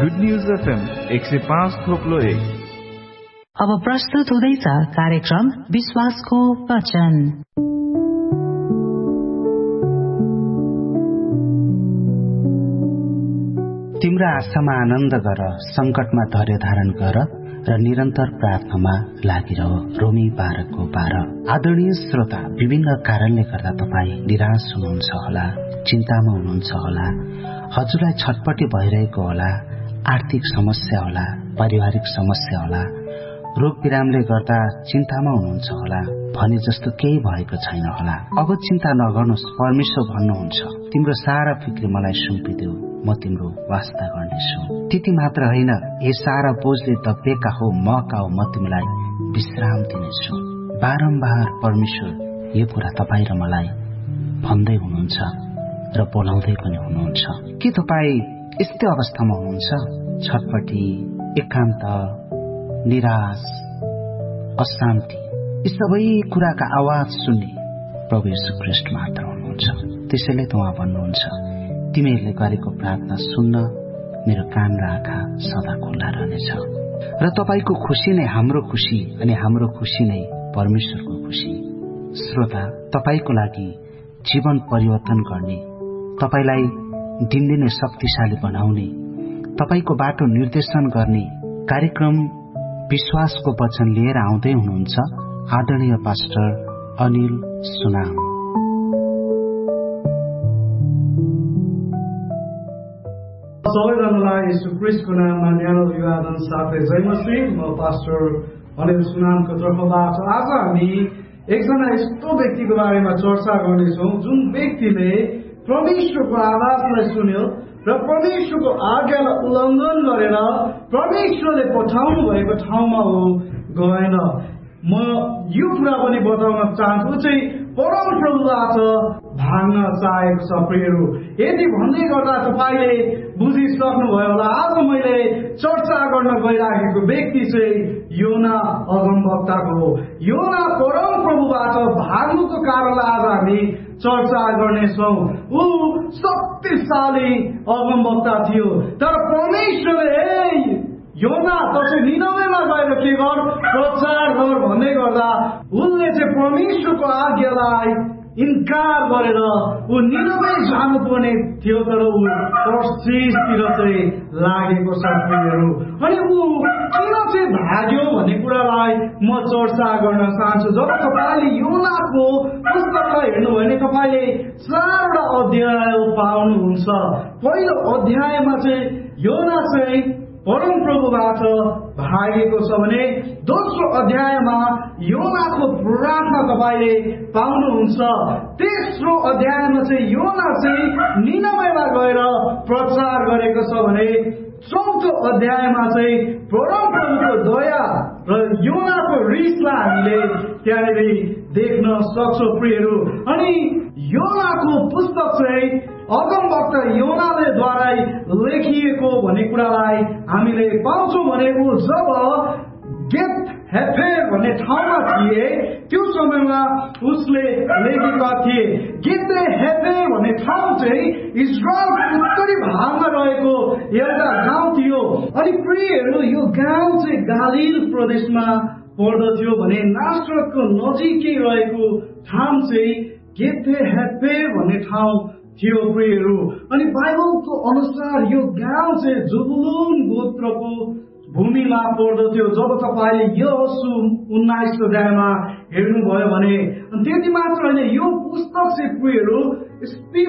Good news FM 105.1। अब प्रस्तुत हुँदैछ कार्यक्रम विश्वासको वचन। तिम्रो आशामा आनन्द गर, संकटमा धैर्य धारण गर र निरन्तर प्रार्थनामा लागिरह। रोमी 12:12। आदरणीय श्रोता, विभिन्न कारणले गर्दा तपाईँ निराश हुनुहुन्छ होला, चिन्तामा हुनुहुन्छ होला, हजुरलाई छटपटी भइरहेको होला, आर्थिक समस्या होला, पारिवारिक समस्या होला, रोग बिरामले गर्दा चिन्तामा हुनुहुन्छ होला, भने जस्तो केही भएको छैन होला। अब चिन्ता नगर्नुहोस्, परमेश्वर भन्नुहुन्छ तिम्रो सारा फिक्री मलाई सुम्पिदेऊ, म तिम्रो वास्ता गर्नेछु। त्यति मात्र होइन, ए सारा बोझले दबिएका हो म तिमीलाई विश्राम दिनेछु। बारम्बार परमेश्वर यो कुरा तपाईँ र मलाई भन्दै हुनुहुन्छ र बोलाउँदै पनि हुनुहुन्छ। के तपाईँ यस्तै अवस्थामा हुनुहुन्छ? छटपटी, एकान्त, निराश, अशान्ति, यी सबै कुराका आवाज सुन्ने प्रभु येशू ख्रीष्ट मात्र हुनुहुन्छ। त्यसैले त उहाँ भन्नुहुन्छ, तिमीहरूले गरेको प्रार्थना सुन्न मेरो कान र आँखा सदा खुल्ला रहनेछ। र तपाईको खुसी नै हाम्रो खुसी अनि हाम्रो खुसी नै परमेश्वरको खुसी। श्रोता, तपाईको लागि जीवन परिवर्तन गर्ने, तपाईलाई दिनदिनै शक्तिशाली बनाउने, तपाईको बाटो निर्देशन गर्ने कार्यक्रम विश्वासको वचन लिएर आउँदै हुनुहुन्छ आदरणीय पास्टर अनिल सुनाम। सबैजनालाई येशू ख्रीष्टको नाममा न्यानो अभिवादन साथै जय मसीह। म पास्टर अनिल सुनामको तर्फबाट आज हामी एकजना यस्तो व्यक्तिको बारेमा चर्चा गर्नेछौँ जुन व्यक्तिले परमेश्वरको आवाजलाई सुन्यो र परमेश्वरको आज्ञालाई उल्लङ्घन गरेर परमेश्वरले पठाउनु भएको ठाउँमा हो गएन। म यो कुरा पनि बताउन चाहन्छु, चाहिँ परम प्रभुबाट भाग्न चाहेको छ प्रियहरू। यदि भन्दै गर्दा तपाईँले बुझिसक्नुभयो होला, आज मैले चर्चा गर्न गइराखेको व्यक्ति चाहिँ योना अगमवक्ताको हो। योना परम प्रभुबाट भाग्नुको कारणलाई आज हामी चर्चा गर्नेछौँ। ऊ शक्तिशाली अगमवक्ता थियो, तर परमेश्वरले योना त चाहिँ निनवेमा गएर के गर, प्रचार गर भन्दै गर्दा उसले चाहिँ परमेश्वरको आज्ञालाई इन्कार गरेर ऊ निनवे जानुपर्ने थियो, तर ऊ तर्सीसतिर चाहिँ लागेको छ प्रियहरू। अनि ऊ किन चाहिँ भाग्यो भन्ने कुरालाई म चर्चा गर्न चाहन्छु। जब तपाईँले योनाको पुस्तकलाई हेर्नु भने तपाईँले 4वटा अध्याय पाउनुहुन्छ। पहिलो अध्यायमा चाहिँ योना चाहिँ परम प्रभुबाट भागेको छ भने दोस्रो अध्यायमा योनाको प्रार्थना तपाईँले पाउनुहुन्छ। तेस्रो अध्यायमा चाहिँ योना चाहिँ निनवेमा गएर प्रचार गरेको छ भने चौथो अध्यायमा चाहिँ परम प्रभुको दया र योनाको रिसलाई हामीले त्यहाँनिर देख्न सक्छौँ प्रियहरू। अनि योनाको पुस्तक चाहिँ अगमवक्ता योनाले द्वारा लेखिएको भन्ने कुरालाई हामीले पाउँछौँ भने ऊ जब गेत हेफेर भन्ने ठाउँमा थिए त्यो समयमा उसले लेखेका थिए। गेत हेफेर भन्ने ठाउँ चाहिँ इजरायलको उत्तरी भागमा रहेको एउटा गाउँ थियो। अनि प्रियहरू, यो गाउँ चाहिँ गालिल प्रदेशमा पर्दथ्यो भने नासरतको नजिकै रहेको ठाउँ चाहिँ गेत हेफेर भन्ने ठाउँ थियो प्रियहरू। अनि बाइबलको अनुसार यो गाउँ चाहिँ जुबुलुन गोत्रको भूमिमा पर्दथ्यो। जब तपाईँले यहोशू 19 अध्यायमा हेर्नुभयो भने, त्यति मात्र होइन, यो पुस्तक चाहिँ प्रियहरू